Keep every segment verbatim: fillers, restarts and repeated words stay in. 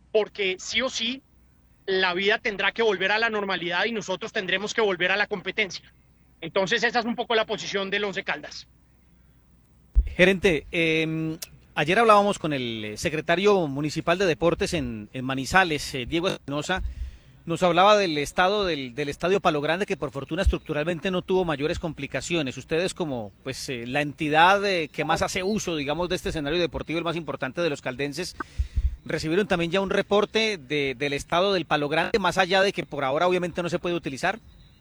porque sí o sí la vida tendrá que volver a la normalidad y nosotros tendremos que volver a la competencia. Entonces esa es un poco la posición del Once Caldas. Gerente, eh, ayer hablábamos con el secretario municipal de deportes en, en Manizales, eh, Diego Espinosa. Nos hablaba del estado del, del estadio Palo Grande, que por fortuna estructuralmente no tuvo mayores complicaciones. Ustedes, como pues eh, la entidad eh, que más hace uso, digamos, de este escenario deportivo, el más importante de los caldenses, recibieron también ya un reporte de, del estado del Palo Grande, más allá de que por ahora obviamente no se puede utilizar.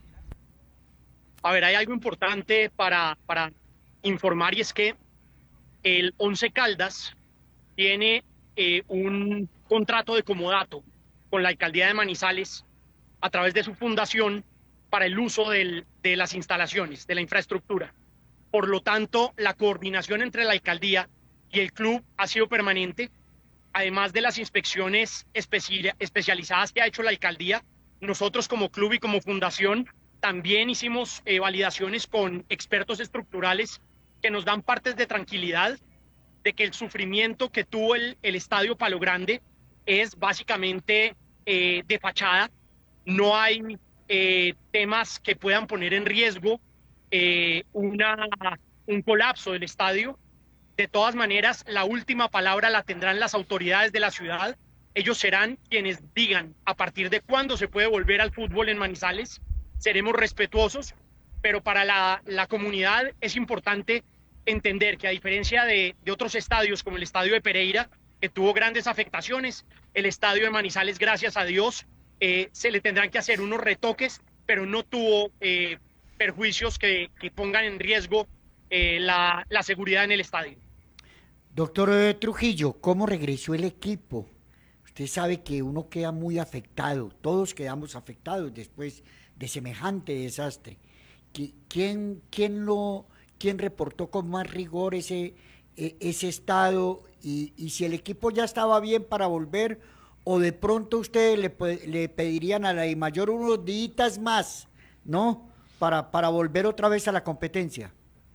A ver, hay algo importante para, para informar y es que el Once Caldas tiene eh, un contrato de comodato con la alcaldía de Manizales a través de su fundación para el uso del, de las instalaciones, de la infraestructura. Por lo tanto, la coordinación entre la alcaldía y el club ha sido permanente. Además de las inspecciones especi especializadas que ha hecho la alcaldía, nosotros como club y como fundación también hicimos eh, validaciones con expertos estructurales que nos dan partes de tranquilidad de que el sufrimiento que tuvo el, el estadio Palo Grande es básicamente eh, de fachada. No hay eh, temas que puedan poner en riesgo eh, una, un colapso del estadio. De todas maneras, la última palabra la tendrán las autoridades de la ciudad. Ellos serán quienes digan a partir de cuándo se puede volver al fútbol en Manizales. Seremos respetuosos, pero para la, la comunidad es importante entender que a diferencia de, de otros estadios como el estadio de Pereira, que tuvo grandes afectaciones, el estadio de Manizales, gracias a Dios, eh, se le tendrán que hacer unos retoques, pero no tuvo eh, perjuicios que, que pongan en riesgo eh, la, la seguridad en el estadio. Doctor eh, Trujillo, ¿cómo regresó el equipo? Usted sabe que uno queda muy afectado, todos quedamos afectados después de semejante desastre. ¿Qui- ¿Quién, quién lo, quién reportó con más rigor ese, e- ese estado y, y si el equipo ya estaba bien para volver o de pronto ustedes le, pe- le pedirían a la I mayor unos días más, ¿no? Para, para volver otra vez a la competencia.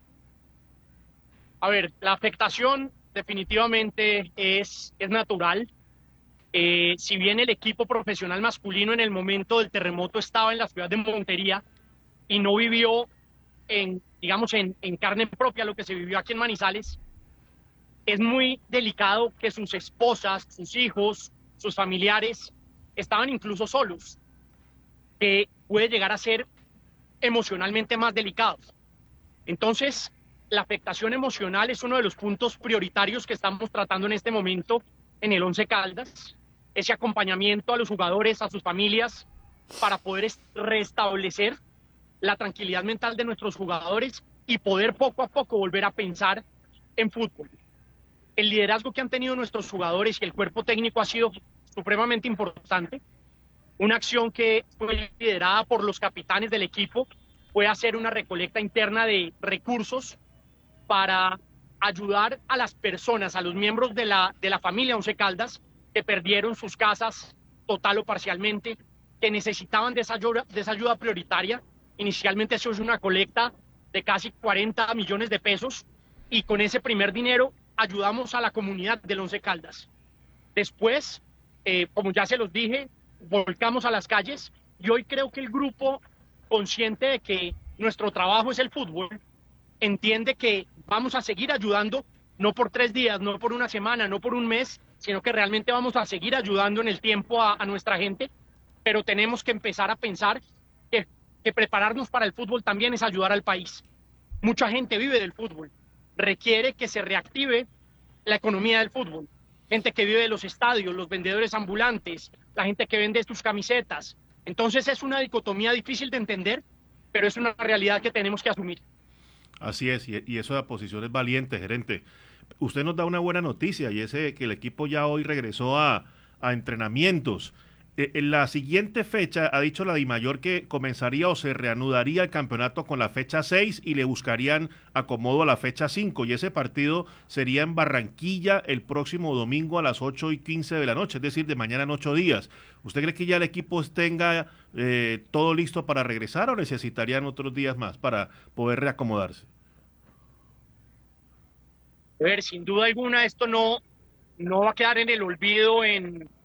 A ver, la afectación definitivamente es, es natural. Eh, si bien el equipo profesional masculino en el momento del terremoto estaba en la ciudad de Montería y no vivió en, digamos, en, en carne propia lo que se vivió aquí en Manizales, es muy delicado que sus esposas, sus hijos, sus familiares estaban incluso solos, que puede llegar a ser emocionalmente más delicado. Entonces, la afectación emocional es uno de los puntos prioritarios que estamos tratando en este momento en el Once Caldas, ese acompañamiento a los jugadores, a sus familias, para poder restablecer la tranquilidad mental de nuestros jugadores y poder poco a poco volver a pensar en fútbol. El liderazgo que han tenido nuestros jugadores y el cuerpo técnico ha sido supremamente importante. Una acción que fue liderada por los capitanes del equipo fue hacer una recolecta interna de recursos para ayudar a las personas, a los miembros de la, de la familia Once Caldas, que perdieron sus casas total o parcialmente, que necesitaban de esa ayuda, de esa ayuda prioritaria. Inicialmente se hizo una colecta de casi cuarenta millones de pesos y con ese primer dinero ayudamos a la comunidad del Once Caldas. Después, eh, como ya se los dije, volcamos a las calles y hoy creo que el grupo, consciente de que nuestro trabajo es el fútbol, entiende que vamos a seguir ayudando, no por tres días, no por una semana, no por un mes, sino que realmente vamos a seguir ayudando en el tiempo a, a nuestra gente, pero tenemos que empezar a pensar que, que prepararnos para el fútbol también es ayudar al país. Mucha gente vive del fútbol, requiere que se reactive la economía del fútbol. Gente que vive de los estadios, los vendedores ambulantes, la gente que vende sus camisetas. Entonces es una dicotomía difícil de entender, pero es una realidad que tenemos que asumir. Así es, y, y eso de la posición es valiente, gerente. Usted nos da una buena noticia y es eh, que el equipo ya hoy regresó a, a entrenamientos. Eh, en la siguiente fecha ha dicho la Dimayor que comenzaría o se reanudaría el campeonato con la fecha seis y le buscarían acomodo a la fecha cinco y ese partido sería en Barranquilla el próximo domingo a las ocho y quince de la noche, es decir, de mañana en ocho días. ¿Usted cree que ya el equipo tenga eh, todo listo para regresar o necesitarían otros días más para poder reacomodarse? A ver, sin duda alguna esto no, no va a quedar en el olvido en,